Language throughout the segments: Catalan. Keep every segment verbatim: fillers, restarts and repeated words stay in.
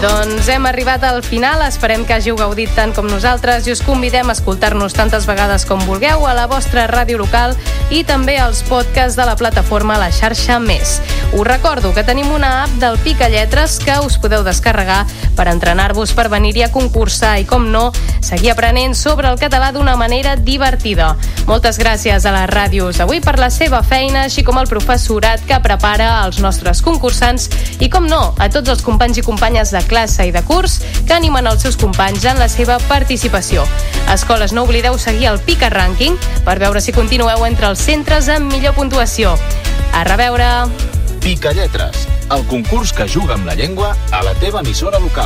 Doncs hem arribat al final, esperem que hàgiu gaudit tant com nosaltres i us convidem a escoltar-nos tantes vegades com vulgueu a la vostra ràdio local i també als podcasts de la plataforma La Xarxa Més. Us recordo que tenim una app del Picalletres que us podeu descarregar per entrenar-vos per venir-hi a concursar i, com no, seguir aprenent sobre el català d'una manera divertida. Moltes gràcies a les ràdios d'avui per la seva feina, així com al professorat que prepara els nostres concursants i, com no, a tots els companys i companyes de classe i de curs que animen els seus companys en la seva participació. Escoles, no oblideu seguir el Pica Rànquing per veure si continueu entre els centres amb millor puntuació. A reveure! Picalletres, el concurs que juga amb la llengua a la teva emissora local.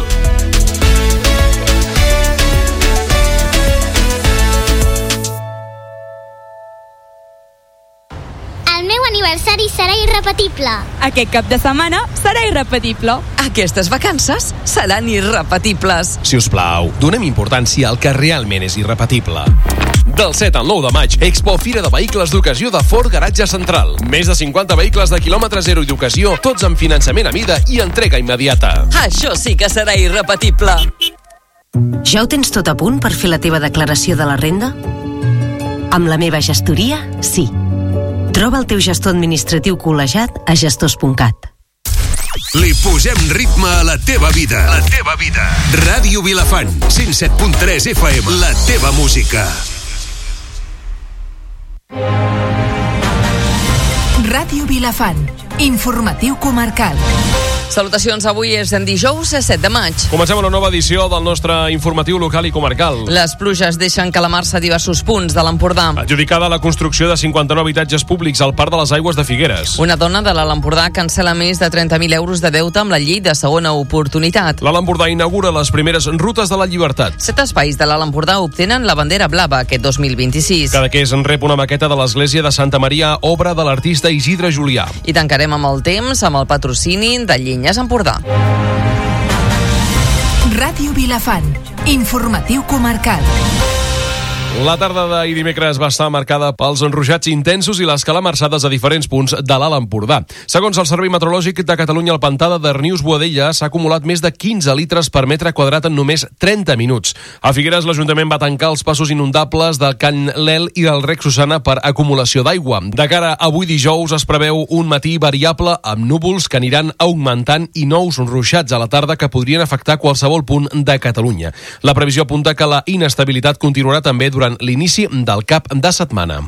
El meu aniversari serà irrepetible. Aquest cap de setmana serà irrepetible. Aquestes vacances seran irrepetibles. Si us plau, donem importància al que realment és irrepetible. Del set al nou de maig, Expo Fira de Vehicles d'Ocasió de Ford Garatge Central. Més de cinquanta vehicles de quilòmetre zero i d'ocasió, tots amb finançament a mida i entrega immediata. Això sí que serà irrepetible. Ja ho tens tot a punt per fer la teva declaració de la renda? Amb la meva gestoria, sí. Troba el teu gestor administratiu col·legiat a gestors punt cat. Li posem ritme a la teva vida. La teva vida. Ràdio Vilafant, cent set punt tres F M. La teva música. Ràdio Vilafant, informatiu comarcal. Salutacions, avui és en dijous, set de maig. Comencem una nova edició del nostre informatiu local i comarcal. Les pluges deixen calamar-se a diversos punts de l'Empordà. Adjudicada la construcció de cinquanta-nou habitatges públics al Parc de les Aigües de Figueres. Una dona de l'Alt Empordà cancel·la més de trenta mil euros de deute amb la llei de segona oportunitat. L'Alt Empordà inaugura les primeres rutes de la llibertat. Set espais de l'Alt Empordà obtenen la bandera blava aquest dos mil vint-i-sis. Cadaqués en rep una maqueta de l'església de Santa Maria, obra de l'artista Isidre Julià. I tancarem amb el temps, amb el patrocini de Llenyes Empordà. Ràdio Vilafant, informatiu comarcal. La tarda d'ahir dimecres va estar marcada pels enruixats intensos i les calamarsades a diferents punts de l'Alt Empordà. Segons el Servei Meteorològic de Catalunya, el pantà de Darnius-Boadella s'ha acumulat més de quinze litres per metre quadrat en només trenta minuts. A Figueres, l'Ajuntament va tancar els passos inundables del Can Lel i del Rec Susana per acumulació d'aigua. De cara a avui dijous es preveu un matí variable amb núvols que aniran augmentant i nous ruixats a la tarda que podrien afectar qualsevol punt de Catalunya. La previsió apunta que la inestabilitat continuarà també durant l'inici del cap de setmana.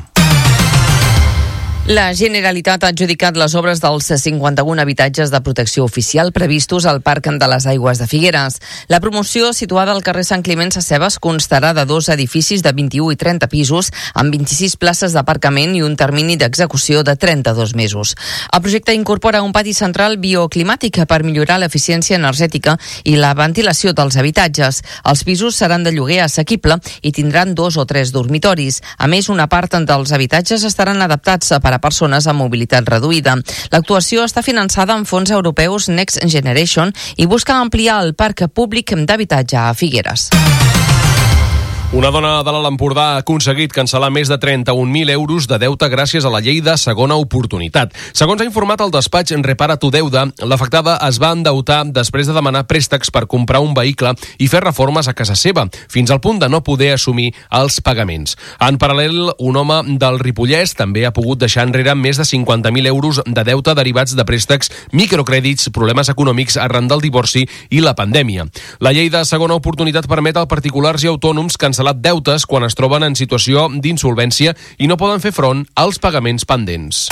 La Generalitat ha adjudicat les obres dels cinquanta-un habitatges de protecció oficial previstos al Parc de les Aigües de Figueres. La promoció, situada al carrer Sant Climent Sescebes, constarà de dos edificis de vint-i-u i trenta pisos amb vint-i-sis places d'aparcament i un termini d'execució de trenta-dos mesos. El projecte incorpora un pati central bioclimàtic per millorar l'eficiència energètica i la ventilació dels habitatges. Els pisos seran de lloguer assequible i tindran dos o tres dormitoris. A més, una part dels habitatges estaran adaptats per a persones amb mobilitat reduïda. L'actuació està finançada amb fons europeus Next Generation i busca ampliar el parc públic d'habitatge a Figueres. Una dona de l'Alt Empordà ha aconseguit cancel·lar més de trenta-un mil euros de deute gràcies a la llei de segona oportunitat. Segons ha informat el despatx Repara tu Deuda, l'afectada es va endeutar després de demanar préstecs per comprar un vehicle i fer reformes a casa seva, fins al punt de no poder assumir els pagaments. En paral·lel, un home del Ripollès també ha pogut deixar enrere més de cinquanta mil euros de deute derivats de préstecs, microcrèdits, problemes econòmics arran del divorci i la pandèmia. La llei de segona oportunitat permet als particulars i autònoms cancel·lar deutes quan es troben en situació d'insolvència i no poden fer front als pagaments pendents.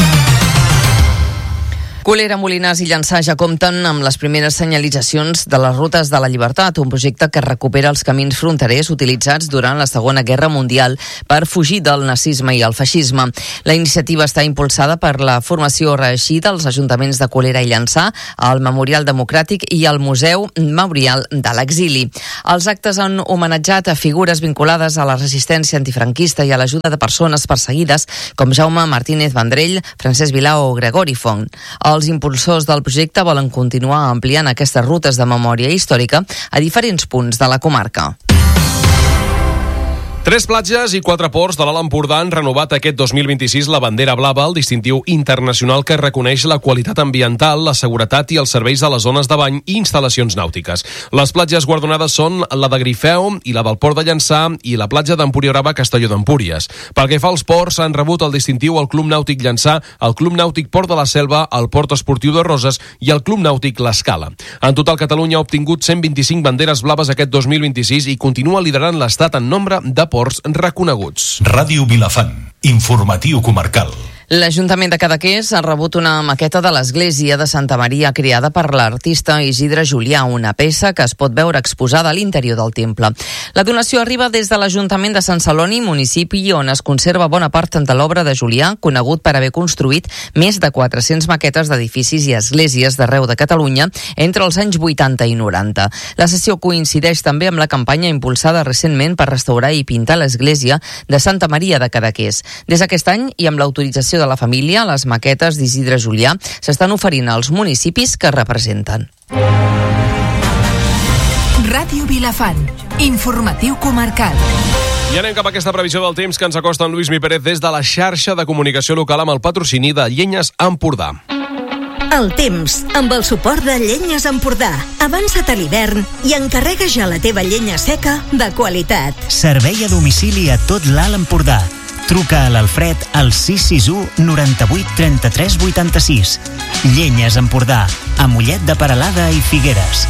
Colera, Molinars i Llançà ja compten amb les primeres senyalitzacions de les rutes de la llibertat, un projecte que recupera els camins fronterers utilitzats durant la Segona Guerra Mundial per fugir del nazisme i el feixisme. La iniciativa està impulsada per la formació reeixida als ajuntaments de Colera i Llançà, el Memorial Democràtic i el Museu Memorial de l'Exili. Els actes han homenatjat a figures vinculades a la resistència antifranquista i a l'ajuda de persones perseguides com Jaume Martínez Vendrell, Francesc Vilà o Gregori Font. Els impulsors del projecte volen continuar ampliant aquestes rutes de memòria històrica a diferents punts de la comarca. Tres platges i quatre ports de l'Alt Empordà han renovat aquest dos mil vint-i-sis la bandera blava, el distintiu internacional que reconeix la qualitat ambiental, la seguretat i els serveis de les zones de bany i instal·lacions nàutiques. Les platges guardonades són la de Grifeu i la del Port de Llançà i la platja d'Empuriabrava, Castelló d'Empúries. Pel que fa als ports, han rebut el distintiu el Club Nàutic Llançà, el Club Nàutic Port de la Selva, el Port Esportiu de Roses i el Club Nàutic L'Escala. En total, Catalunya ha obtingut cent vint-i-cinc banderes blaves aquest dos mil vint-i-sis i continua liderant l'estat en nombre de ports reconeguts. Ràdio Vilafant, informatiu comarcal. L'Ajuntament de Cadaqués ha rebut una maqueta de l'església de Santa Maria creada per l'artista Isidre Julià, una peça que es pot veure exposada a l'interior del temple. La donació arriba des de l'Ajuntament de Sant Celoni, municipi on es conserva bona part de l'obra de Julià, conegut per haver construït més de quatre-cents maquetes d'edificis i esglésies d'arreu de Catalunya entre els anys vuitanta i noranta. La sessió coincideix també amb la campanya impulsada recentment per restaurar i pintar l'església de Santa Maria de Cadaqués. Des d'aquest any, i amb l'autorització de la família, les maquetes d'Isidre Julià s'estan oferint als municipis que representen. Ràdio Vilafant, informatiu comarcal. I anem cap a aquesta previsió del temps que ens acosta en Lluís Mi Pérez des de la xarxa de comunicació local amb el patrocini de Llenyes Empordà. El temps, amb el suport de Llenyes Empordà. Avança't a l'hivern i encarrega ja la teva llenya seca de qualitat. Servei a domicili a tot l'Alt Empordà. Truca a l'Alfred al sis sis u noranta-vuit trenta-tres vuitanta-sis. Llenyes Empordà, a Mollet de Peralada i Figueres.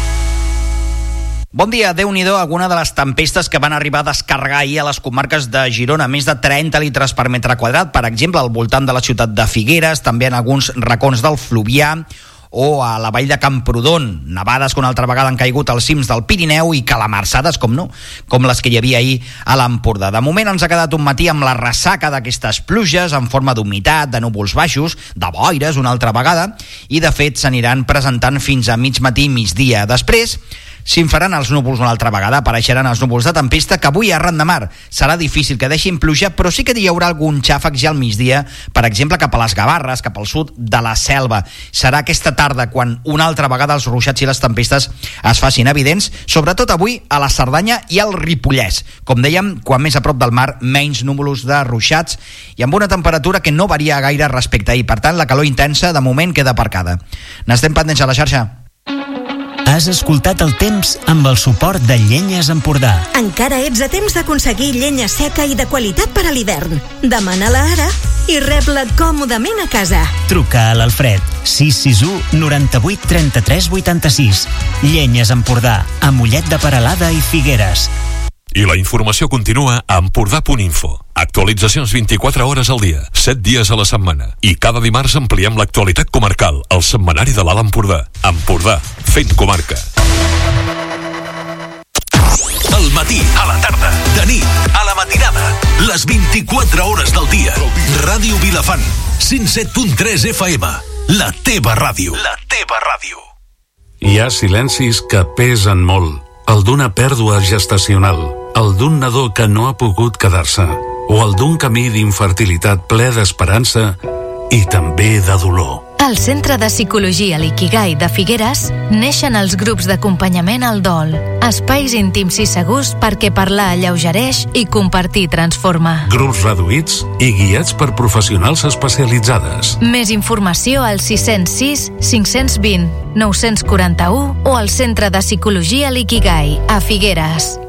Bon dia, Déu-n'hi-do, alguna de les tempestes que van arribar a descarregar ahir a les comarques de Girona, més de trenta litres per metre quadrat, per exemple, al voltant de la ciutat de Figueres, també en alguns racons del Fluvià, o a la vall de Camprodon, nevades que una altra vegada han caigut als cims del Pirineu i calamarsades, com no, com les que hi havia ahir a l'Empordà. De moment ens ha quedat un matí amb la ressaca d'aquestes pluges en forma d'humitat, de núvols baixos, de boires una altra vegada, i de fet s'aniran presentant fins a mig matí i migdia. Després s'infaran els núvols una altra vegada, apareixeran els núvols de tempesta que avui arran de mar serà difícil que deixin pluja, però sí que hi haurà algun xàfec ja al migdia, per exemple cap a les Gavarres, cap al sud de la Selva. Serà aquesta tarda quan una altra vegada els ruixats i les tempestes es facin evidents, sobretot avui a la Cerdanya i al Ripollès. Com dèiem, quan més a prop del mar, menys núvols de ruixats i amb una temperatura que no varia gaire respecte a ahir. Per tant, la calor intensa de moment queda aparcada. N'estem pendents a la xarxa. Has escoltat el temps amb el suport de Llenyes Empordà. Encara ets a temps d'aconseguir llenya seca i de qualitat per a l'hivern. Demana-la ara i rep-la còmodament a casa. Truca a l'Alfred, sis sis u noranta-vuit trenta-tres vuitanta-sis. Llenyes Empordà, a Mollet de Peralada i Figueres. I la informació continua a empordà punt info. Actualitzacions vint-i-quatre hores al dia, set dies a la setmana. I cada dimarts ampliem l'actualitat comarcal, al setmanari de l'Alt Empordà. Empordà, fent comarca. Al matí, a la tarda, de nit, a la matinada, les vint-i-quatre hores del dia. Ràdio Vilafant, cent set punt tres F M. La teva ràdio. La teva ràdio. Hi ha silencis que pesen molt. El d'una pèrdua gestacional, el d'un nadó que no ha pogut quedar-se, o el d'un camí d'infertilitat ple d'esperança i també de dolor. Al Centre de Psicologia L'Ikigai de Figueres neixen els grups d'acompanyament al dol, espais íntims i segurs perquè parlar alleugereix i compartir transforma. Grups reduïts i guiats per professionals especialitzades. Més informació al sis zero sis cinc dos zero nou quatre u o al Centre de Psicologia L'Ikigai a Figueres.